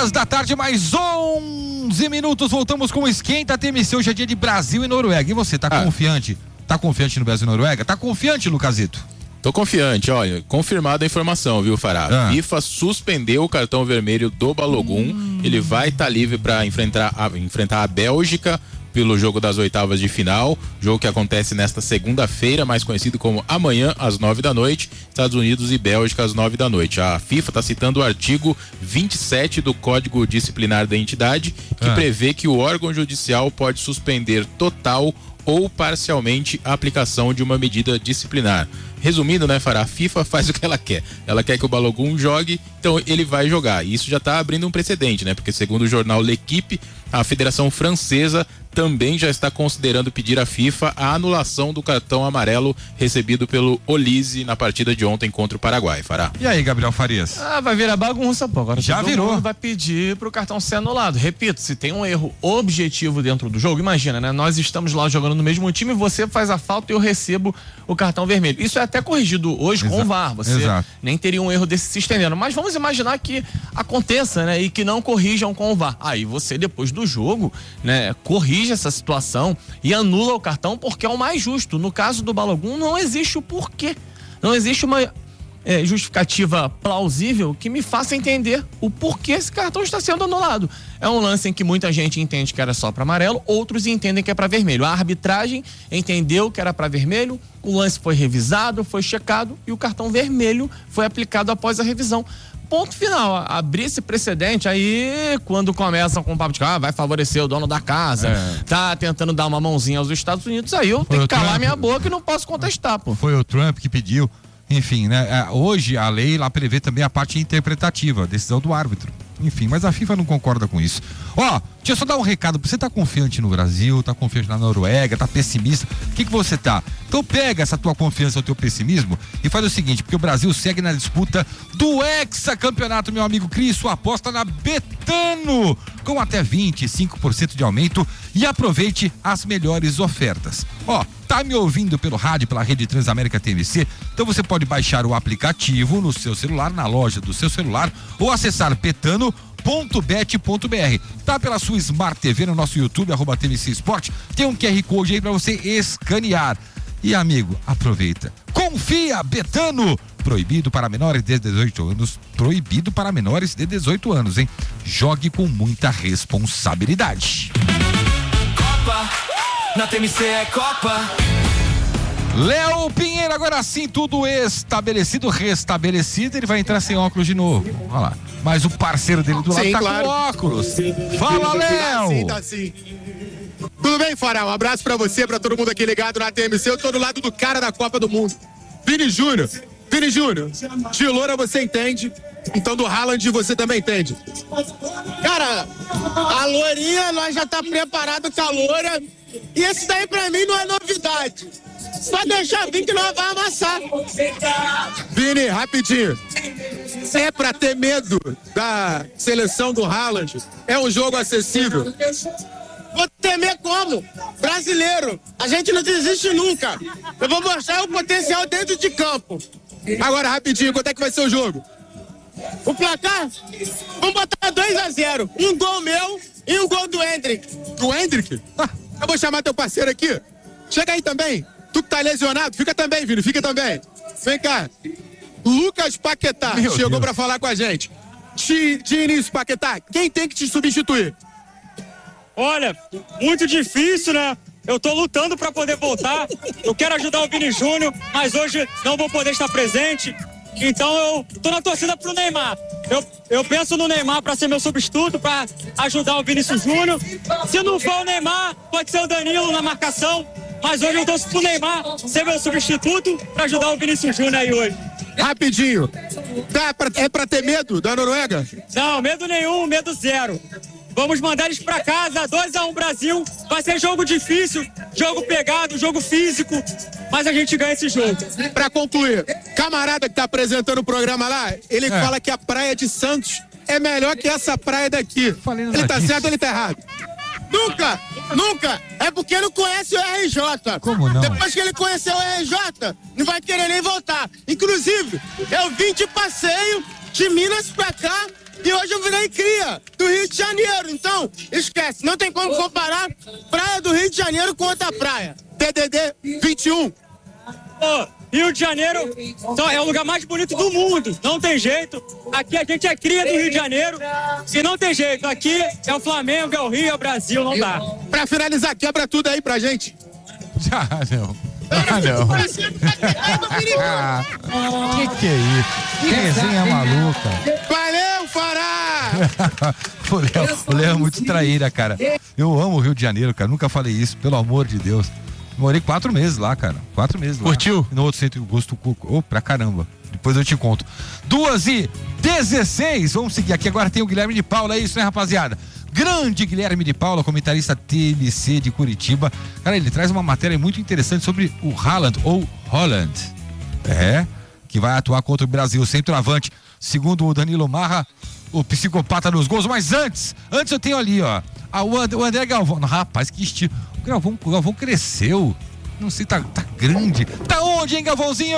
2h, mais 11 minutos. Voltamos com o Esquenta TMC. Hoje é dia de Brasil e Noruega. E você, tá confiante? Tá confiante no Brasil e Noruega? Tá confiante, Lucasito? Tô confiante, olha, confirmada a informação, viu, Fará? FIFA suspendeu o cartão vermelho do Balogun. Ele vai estar livre para enfrentar a Bélgica pelo jogo das oitavas de final, jogo que acontece nesta segunda-feira, mais conhecido como amanhã às 9h, Estados Unidos e Bélgica às 9h. A FIFA está citando o artigo 27 do Código Disciplinar da entidade, que prevê que o órgão judicial pode suspender total ou parcialmente a aplicação de uma medida disciplinar. Resumindo, né, Fará, a FIFA faz o que ela quer. Ela quer que o Balogun jogue, então ele vai jogar. E isso já está abrindo um precedente, né? Porque segundo o jornal L'Equipe, a Federação Francesa também já está considerando pedir à FIFA a anulação do cartão amarelo recebido pelo Olise na partida de ontem contra o Paraguai, Fará. E aí, Gabriel Farias? Vai virar bagunça, pô. Agora já todo virou. mundo vai pedir pro cartão ser anulado. Repito, se tem um erro objetivo dentro do jogo, imagina, né? Nós estamos lá jogando no mesmo time, você faz a falta e eu recebo o cartão vermelho. Isso é até corrigido hoje com o VAR. Você nem teria um erro desse se estendendo. Mas vamos imaginar que aconteça, né? E que não corrijam com o VAR. Aí você, depois do jogo, né? Corrige essa situação e anula o cartão porque é o mais justo. No caso do Balogun, não existe o porquê. Não existe uma justificativa plausível que me faça entender o porquê esse cartão está sendo anulado. É um lance em que muita gente entende que era só para amarelo, outros entendem que é para vermelho. A arbitragem entendeu que era para vermelho, o lance foi revisado, foi checado e o cartão vermelho foi aplicado após a revisão. Ponto final. Abrir esse precedente aí, quando começam com o papo de que vai favorecer o dono da casa, tá tentando dar uma mãozinha aos Estados Unidos, aí eu tenho que calar minha boca e não posso contestar, pô. Foi o Trump que pediu. Enfim, né? Hoje a lei lá prevê também a parte interpretativa, a decisão do árbitro. Enfim, mas a FIFA não concorda com isso. Deixa eu só dar um recado. Você tá confiante no Brasil, tá confiante na Noruega, tá pessimista? O que você tá? Então pega essa tua confiança, o teu pessimismo e faz o seguinte, porque o Brasil segue na disputa do hexacampeonato, meu amigo Cris, sua aposta na Betano, com até 25% de aumento e aproveite as melhores ofertas. Tá me ouvindo pelo rádio, pela rede Transamérica TMC? Então você pode baixar o aplicativo no seu celular, na loja do seu celular, ou acessar betano.bet.br. Tá pela sua Smart TV no nosso YouTube, @TMC Esporte. Tem um QR Code aí pra você escanear. E amigo, aproveita. Confia, Betano! Proibido para menores de 18 anos. Proibido para menores de 18 anos, hein? Jogue com muita responsabilidade. Copa, na TMC é Copa. Léo Pinheiro, agora sim, tudo restabelecido, ele vai entrar sem óculos de novo. Olha lá. Mas o parceiro dele do lado com óculos. Fala, Léo! Tá sim. Tudo bem, Fará? Um abraço pra você, pra todo mundo aqui ligado na TMC. Eu tô do lado do cara da Copa do Mundo. Vini Júnior, de loura você entende, então do Haaland você também entende. Cara, a loirinha, nós já tá preparado com a loura, e esse daí pra mim não é novidade. Só deixar vir que nós vamos amassar. Vini, rapidinho. É pra ter medo da seleção do Haaland? É um jogo acessível? Vou temer como? Brasileiro. A gente não desiste nunca. Eu vou mostrar o potencial dentro de campo. Agora, rapidinho, quanto é que vai ser o jogo? O placar? Vamos botar 2-0. Um gol meu e um gol do Hendrick. Do Hendrick? Eu vou chamar teu parceiro aqui. Chega aí também. Tu que tá lesionado, fica também, Vini, fica também. Vem cá. Lucas Paquetá chegou pra falar com a gente. De início, Paquetá, quem tem que te substituir? Olha, muito difícil, né? Eu tô lutando pra poder voltar. Eu quero ajudar o Vini Júnior, mas hoje não vou poder estar presente. Então eu tô na torcida pro Neymar. Eu penso no Neymar pra ser meu substituto, pra ajudar o Vinícius Júnior. Se não for o Neymar, pode ser o Danilo na marcação. Mas hoje eu torço pro Neymar ser meu substituto pra ajudar o Vinícius Júnior aí hoje. Rapidinho. É pra ter medo da Noruega? Não, medo nenhum, medo zero. Vamos mandar eles pra casa, 2-1 Brasil. Vai ser jogo difícil, jogo pegado, jogo físico, mas a gente ganha esse jogo. Pra concluir, camarada que tá apresentando o programa lá, ele fala que a praia de Santos é melhor que essa praia daqui. Ele tá certo ou ele tá errado? Nunca! É porque não conhece o RJ. Como não? Depois que ele conheceu o RJ, não vai querer nem voltar. Inclusive, eu vim de passeio de Minas pra cá e hoje eu virei cria do Rio de Janeiro. Então, esquece, não tem como comparar praia do Rio de Janeiro com outra praia. PDD 21. Rio de Janeiro é o lugar mais bonito do mundo, não tem jeito. Aqui a gente é cria do Rio de Janeiro e não tem jeito. Aqui é o Flamengo, é o Rio, é o Brasil, não dá. Pra finalizar, quebra tudo aí pra gente. Não. Não. Que é isso? Que resenha maluca. Valeu, Fará! O Léo é muito traíra, cara. Eu amo o Rio de Janeiro, cara. Nunca falei isso, pelo amor de Deus. Morei 4 meses lá, cara. 4 meses lá. Curtiu? No outro centro, gosto pra caramba. Depois eu te conto. 2h16. Vamos seguir aqui. Agora tem o Guilherme de Paula. É isso, né, rapaziada? Grande Guilherme de Paula, comentarista TMC de Curitiba. Cara, ele traz uma matéria muito interessante sobre o Haaland, ou Holland. Que vai atuar contra o Brasil, centroavante. Segundo o Danilo Marra, o psicopata nos gols. Mas antes eu tenho ali, ó. O André Galvão. Rapaz, que estilo. O Galvão cresceu. Não sei, tá grande. Tá onde, hein, Galvãozinho?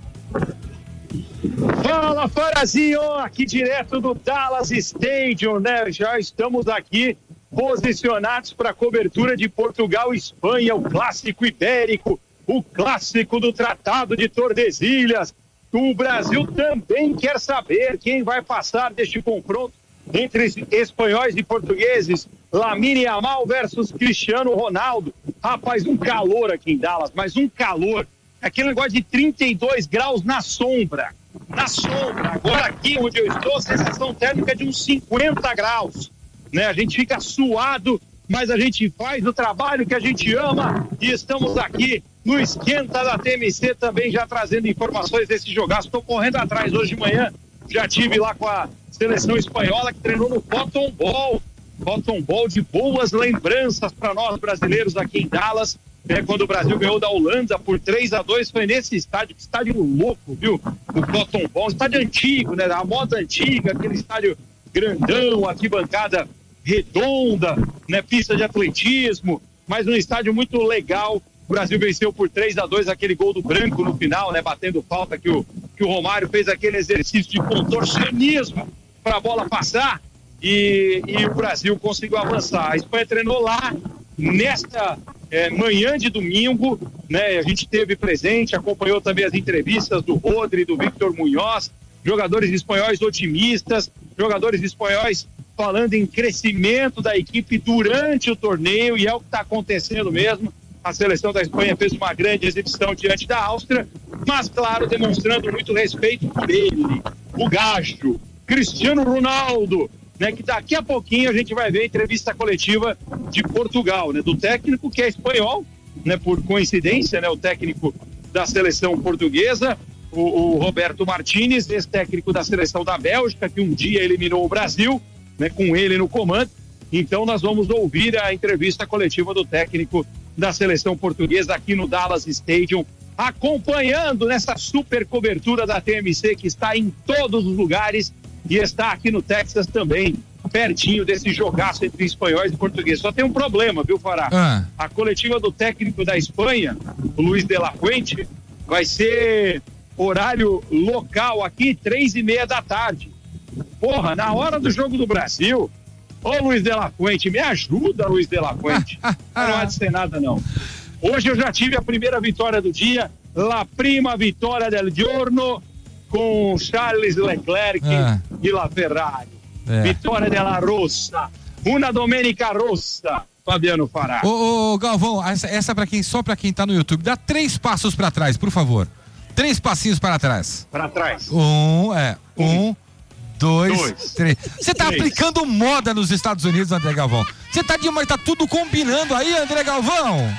Fala, Farazinho, aqui direto do Dallas Stadium, né? Já estamos aqui posicionados para a cobertura de Portugal e Espanha, o clássico ibérico, o clássico do Tratado de Tordesilhas. O Brasil também quer saber quem vai passar deste confronto entre espanhóis e portugueses. Lamine Yamal versus Cristiano Ronaldo. Rapaz, um calor aqui em Dallas, mas um calor. Aquele negócio de 32 graus na sombra. Na sombra. Agora aqui onde eu estou, sensação térmica de uns 50 graus. Né? A gente fica suado, mas a gente faz o trabalho que a gente ama e estamos aqui no Esquenta da TMC também já trazendo informações desse jogaço. Estou correndo atrás hoje de manhã. Já tive lá com a seleção espanhola que treinou no Cotton Ball. Cotton Ball de boas lembranças para nós brasileiros aqui em Dallas. Quando o Brasil ganhou da Holanda por 3-2, foi nesse estádio, que estádio louco, viu? O Cotton Ball, estádio antigo, né? A moda antiga, aquele estádio grandão, arquibancada redonda, né? Pista de atletismo, mas um estádio muito legal. O Brasil venceu por 3-2, aquele gol do Branco no final, né? Batendo falta que o Romário fez aquele exercício de contorcionismo para a bola passar e o Brasil conseguiu avançar. A Espanha treinou lá nesta manhã de domingo, né? A gente esteve presente, acompanhou também as entrevistas do Rodri, do Victor Munhoz, jogadores espanhóis otimistas, jogadores espanhóis falando em crescimento da equipe durante o torneio, e é o que está acontecendo mesmo. A seleção da Espanha fez uma grande exibição diante da Áustria, mas, claro, demonstrando muito respeito por ele, o gajo, Cristiano Ronaldo, né, que daqui a pouquinho a gente vai ver a entrevista coletiva de Portugal, né, do técnico que é espanhol, né, por coincidência, né, o técnico da seleção portuguesa, o Roberto Martínez, ex-técnico da seleção da Bélgica, que um dia eliminou o Brasil, né, com ele no comando. Então nós vamos ouvir a entrevista coletiva do técnico da seleção portuguesa aqui no Dallas Stadium, acompanhando nessa super cobertura da TMC, que está em todos os lugares e está aqui no Texas também, pertinho desse jogaço entre espanhóis e portugueses. Só tem um problema, viu, Fará? A coletiva do técnico da Espanha, o Luis de la Fuente, vai ser horário local aqui, 3:30 da tarde. Porra, na hora do jogo do Brasil. Ô, Luis de la Fuente, me ajuda, Luis de la Fuente. Não há de ser nada, não. Hoje eu já tive a primeira vitória do dia, la prima vitória del giorno, com Charles Leclerc e la Ferrari. Vitória della Rossa, una domenica rossa, Fabiano Fará. Ô, Galvão, essa só pra quem tá no YouTube, dá 3 passos pra trás, por favor. 3 passinhos para trás. Para trás. 1, 2, 3. Você tá aplicando moda nos Estados Unidos, André Galvão. Você tá demais, tá tudo combinando aí, André Galvão.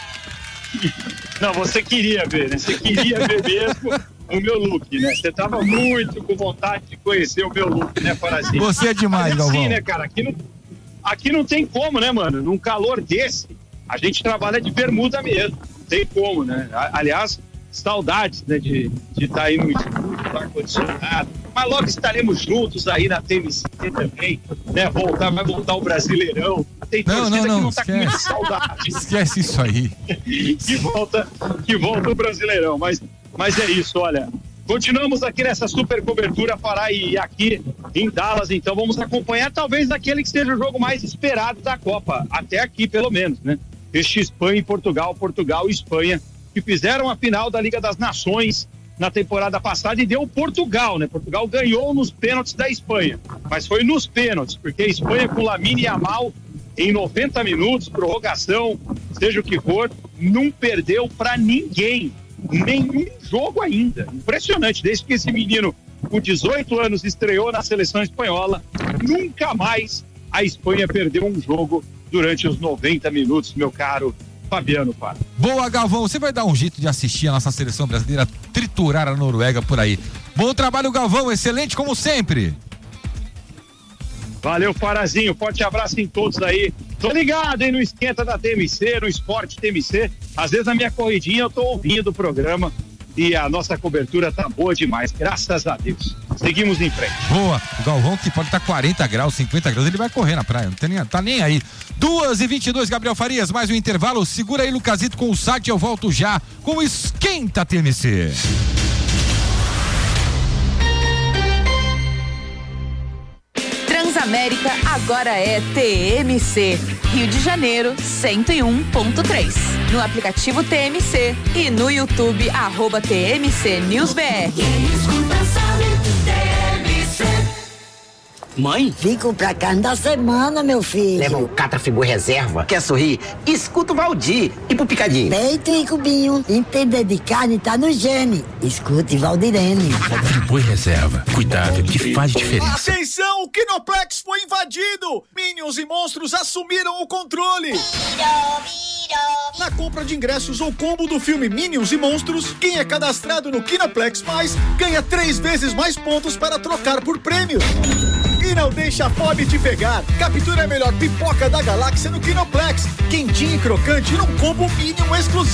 Não, você queria ver, né? Você queria ver mesmo o meu look, né? Você tava muito com vontade de conhecer o meu look, né, Farazinho? Você é demais, Galvão. Sim, né, cara? Aqui não tem como, né, mano? Num calor desse, a gente trabalha de bermuda mesmo. Não tem como, né? Aliás, saudades, né, de estar aí no estúdio, no ar-condicionado. Mas logo estaremos juntos aí na TMC também, né? Vai voltar o Brasileirão. Tem torcida que não tá com muita saudade. Esquece isso aí. que volta o Brasileirão. Mas é isso, olha. Continuamos aqui nessa super cobertura, Pará, e aqui em Dallas, então vamos acompanhar talvez aquele que seja o jogo mais esperado da Copa, até aqui pelo menos, né? Este Espanha e Portugal, Portugal e Espanha, que fizeram a final da Liga das Nações na temporada passada e deu Portugal, né? Portugal ganhou nos pênaltis da Espanha, mas foi nos pênaltis, porque a Espanha com Lamine Yamal em 90 minutos, prorrogação, seja o que for, não perdeu para ninguém. Nenhum jogo ainda. Impressionante, desde que esse menino com 18 anos estreou na seleção espanhola, nunca mais a Espanha perdeu um jogo durante os 90 minutos, meu caro Fabiano Pará. Boa, Galvão, você vai dar um jeito de assistir a nossa seleção brasileira triturar a Noruega por aí. Bom trabalho, Galvão, excelente como sempre. Valeu, Farazinho, forte abraço em todos aí. Tô ligado, hein, no Esquenta da TMC, no Esporte TMC. Às vezes na minha corridinha eu tô ouvindo o programa e a nossa cobertura tá boa demais, graças a Deus. Seguimos em frente. Boa, o Galvão que pode estar 40 graus, 50 graus, ele vai correr na praia, tá nem aí. 2h22, Gabriel Farias, mais um intervalo, segura aí, Lucasito, com o site, eu volto já com o Esquenta TMC. Transamérica agora é TMC. Rio de Janeiro 101.3. No aplicativo TMC e no YouTube @TMC News BR. Mãe? Fico pra carne da semana, meu filho. Leva um Catrafigor reserva. Quer sorrir? Escuta o Valdir. E pro picadinho? Peito e cubinho. Entender de carne tá no gene. Escute Valdirene. Friboi reserva. Cuidado, que faz diferença. Atenção, o Kinoplex foi invadido. Minions e monstros assumiram o controle. Na compra de ingressos ou combo do filme Minions e Monstros, quem é cadastrado no Kinoplex Mais ganha 3 vezes mais pontos para trocar por prêmios. E não deixa a fome te pegar. Captura a melhor pipoca da galáxia no Kinoplex. Quentinha e crocante num combo Minion exclusivo.